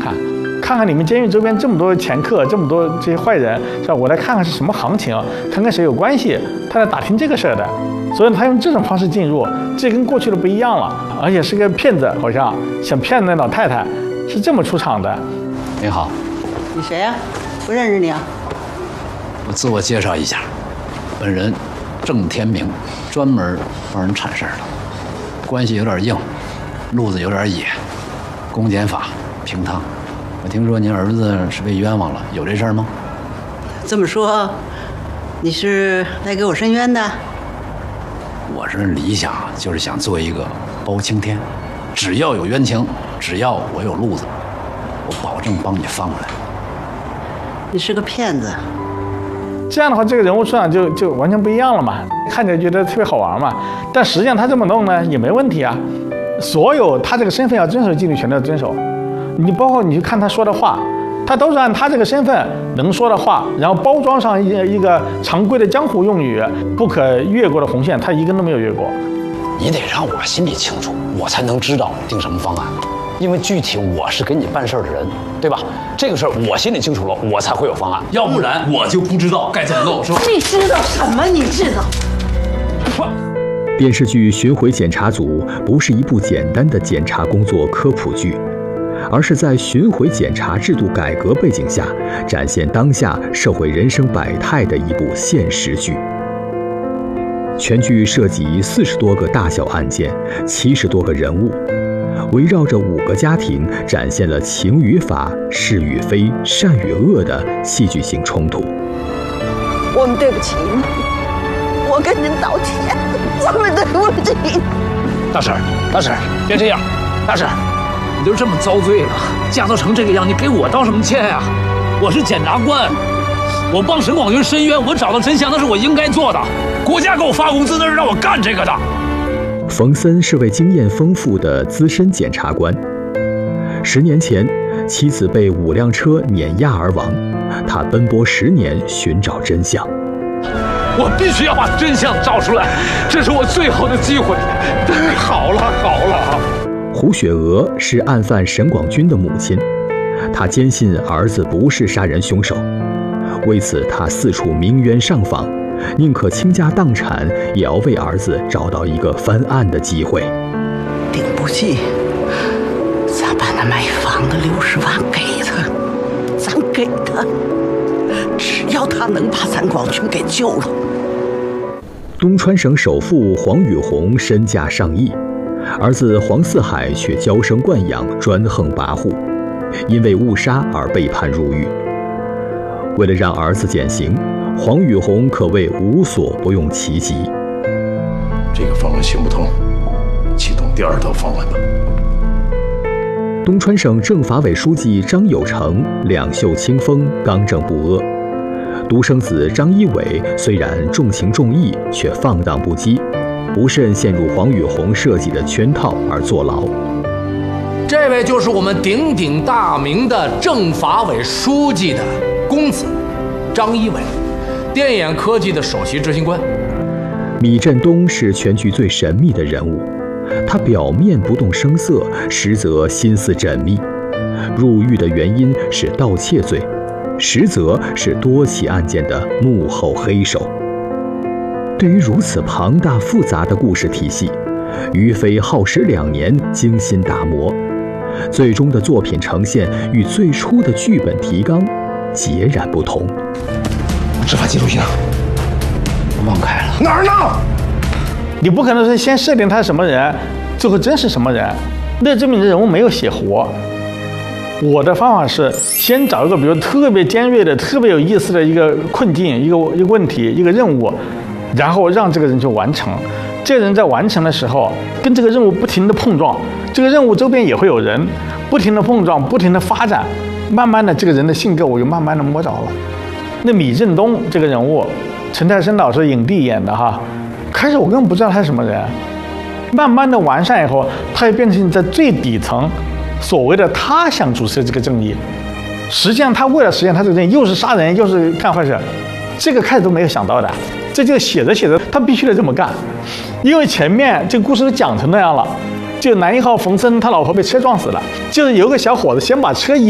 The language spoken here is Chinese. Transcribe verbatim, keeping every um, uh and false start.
看，看看你们监狱周边这么多前客，这么多这些坏人，是吧？我来看看是什么行情，看看谁有关系，他来打听这个事儿的。所以他用这种方式进入，这跟过去的不一样了，而且是个骗子，好像想骗那老太太，是这么出场的。 你好， 你谁呀、啊？不认识你啊？ 我自我介绍一下，本人郑天明，专门帮人铲事儿的，关系有点硬，路子有点野，公检法平汤。我听说您儿子是被冤枉了，有这事儿吗？ 这么说，你是来给我申冤的？ 我这理想就是想做一个包青天，只要有冤情，只要我有路子，我保证帮你翻过来。 你是个骗子。 这样的话，这个人物出场就就完全不一样了嘛，看起来觉得特别好玩嘛。但实际上他这么弄呢也没问题啊，所有他这个身份要遵守纪律全都要遵守。你包括你去看他说的话，他都是按他这个身份能说的话，然后包装上一一个常规的江湖用语，不可越过的红线，他一根都没有越过。 你得让我心里清楚，我才能知道定什么方案。因为具体我是给你办事儿的人，对吧？这个事儿我心里清楚了，我才会有方案，要不然我就不知道该怎么弄，是吧？ 你知道什么？你知道？ 电视剧《巡回检查组》不是一部简单的检查工作科普剧，而是在巡回检查制度改革背景下，展现当下社会人生百态的一部现实剧。全剧涉及四十多个大小案件，七十多个人物。围绕着五个家庭，展现了情与法、是与非、善与恶的戏剧性冲突。 我们对不起你，我跟您道歉，我们对不起。 大婶儿，大婶儿，别这样，大婶儿， 你都这么遭罪了，嫁都成这个样，你给我道什么歉呀、啊？我是检察官，我帮沈广军申冤，我找到真相，那是我应该做的。国家给我发工资，那是让我干这个的。 冯森是位经验丰富的资深检察官。十年前，妻子被五辆车碾压而亡，他奔波十年寻找真相。 我必须要把真相找出来，这是我最后的机会。好了好了。 胡雪娥是案犯沈广军的母亲，她坚信儿子不是杀人凶手，为此她四处鸣冤上访。宁可倾家荡产，也要为儿子找到一个翻案的机会。 顶不济，咱把那卖房的六十万给他，咱给他，只要他能把咱广军给救了。 东川省首富黄宇红身价上亿，儿子黄四海却娇生惯养，专横跋扈，因为误杀而被判入狱。为了让儿子减刑，黄宇红可谓无所不用其极。 这个方案行不通，启动第二道方案吧。 东川省政法委书记张有成两袖清风，刚正不阿。独生子张一伟虽然重情重义，却放荡不羁，不慎陷入黄宇红设计的圈套而坐牢。 这位就是我们鼎鼎大名的政法委书记的公子张一伟，电眼科技的首席执行官。 米振东是全剧最神秘的人物，他表面不动声色，实则心思缜密。入狱的原因是盗窃罪，实则是多起案件的幕后黑手。对于如此庞大复杂的故事体系，于飞耗时两年精心打磨，最终的作品呈现与最初的剧本提纲截然不同。 执法记录仪呢？ 我忘开了。 哪儿呢？ 你不可能是先设定他是什么人，最后真是什么人，那证明这人物没有写活。我的方法是先找一个比如特别尖锐的、特别有意思的一个困境、一个一个问题、一个任务，然后让这个人去完成。这个人在完成的时候，跟这个任务不停的碰撞，这个任务周边也会有人不停的碰撞、不停的发展，慢慢的这个人的性格我就慢慢的摸着了。那米振东这个人物，陈泰生老师影帝演的哈，开始我根本不知道他是什么人，慢慢的完善以后，他也变成在最底层所谓的他想主持这个正义，实际上他为了实现他这个正义，又是杀人又是干坏事，这个开始都没有想到的，这就写着写着他必须得这么干，因为前面这个故事都讲成那样了，就男一号冯森他老婆被车撞死了，就是有个小伙子先把车